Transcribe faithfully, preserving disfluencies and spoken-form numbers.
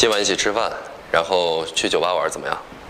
今晚一起吃饭，然后去酒吧玩，怎么样？